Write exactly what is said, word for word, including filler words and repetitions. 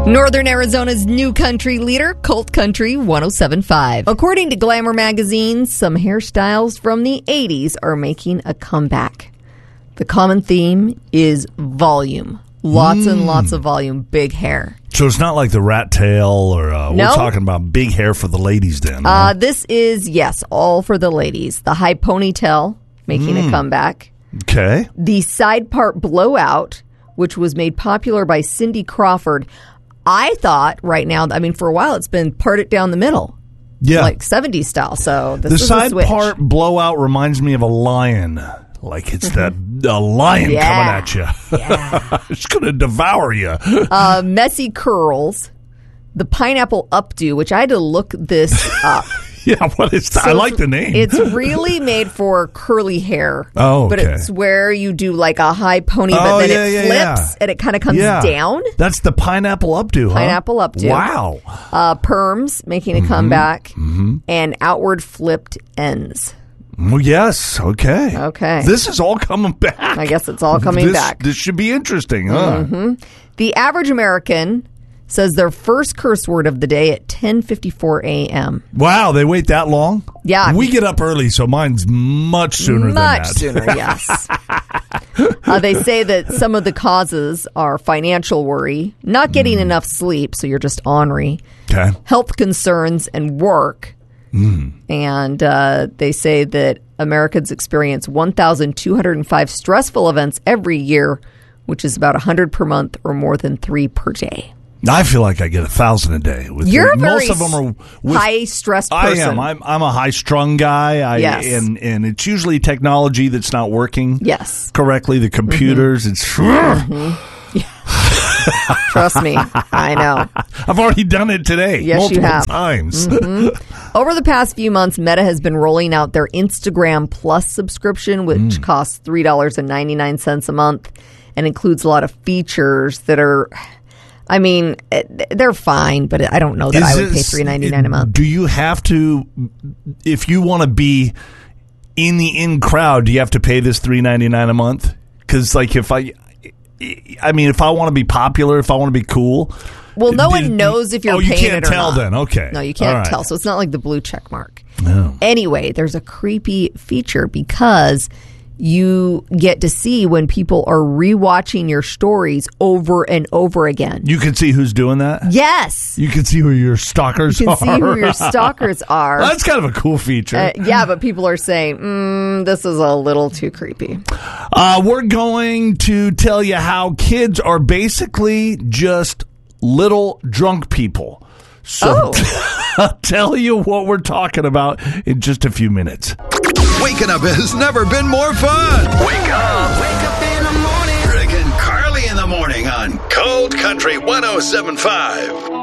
Northern Arizona's new country leader, Cult Country one oh seven point five. According to Glamour magazine, some hairstyles from the eighties are making a comeback. The common theme is volume. Lots mm. and lots of volume, big hair. So it's not like the rat tail or uh, no. we're talking about big hair for the ladies then. Uh, right? This is, yes, all for the ladies. The high ponytail making mm. a comeback. Okay. The side part blowout, which was made popular by Cindy Crawford. I thought right now, I mean, for a while it's been parted down the middle. Yeah. Like seventies style. So this the is side a switch. part blowout reminds me of a lion. Like it's that a lion yeah. coming at you. Yeah. It's going to devour you. uh, messy curls. The pineapple updo, which I had to look this up. Yeah, what is that? So I like the name. It's really made for curly hair. Oh, okay. But it's where you do like a high pony, oh, but then yeah, it yeah, flips yeah. and it kind of comes yeah. down. That's the pineapple updo, huh? Pineapple updo. Wow. Uh, perms making a mm-hmm. comeback. Mm-hmm. And outward flipped ends. Well, yes. Okay. Okay. This is all coming back. I guess it's all coming this, back. This should be interesting, huh? Mm-hmm. The average American says their first curse word of the day at ten fifty-four a.m. Wow, they wait that long? Yeah. We get up early, so mine's much sooner much than that. Much sooner, yes. uh, they say that some of the causes are financial worry, not getting mm. enough sleep, so you're just ornery, okay. health concerns, and work. Mm. And uh, they say that Americans experience one thousand two hundred five stressful events every year, which is about one hundred per month or more than three per day. I feel like I get a thousand a day. With You're the, a very most of them are with, high stress person. I am. I'm, I'm a high strung guy. I, yes. And, and it's usually technology that's not working yes. correctly. The computers, mm-hmm. it's... Mm-hmm. Yeah. Trust me. I know. I've already done it today. Yes, multiple you have. times. Mm-hmm. Over the past few months, Meta has been rolling out their Instagram Plus subscription, which mm. costs three dollars and ninety-nine cents a month and includes a lot of features that are... I mean, they're fine, but I don't know that Is I would pay three dollars and ninety-nine cents a month. Do you have to, if you want to be in the in crowd, do you have to pay this three dollars and ninety-nine cents a month? Because, like, if I, I mean, if I want to be popular, if I want to be cool. Well, no did, one knows if you're oh, paying you can't it or tell not. Then, okay. No, you can't right. tell. So it's not like the blue check mark. No. Anyway, there's a creepy feature because you get to see when people are rewatching your stories over and over again. You can see who's doing that? Yes. You can see who your stalkers are. You can are. see who your stalkers are. Well, that's kind of a cool feature. Uh, yeah, but people are saying, mm, this is a little too creepy. Uh, we're going to tell you how kids are basically just little drunk people. So oh. I'll tell you what we're talking about in just a few minutes. Waking up has never been more fun. Wake up. Wake up in the morning. Rick and Carly in the morning on Cold Country one oh seven point five.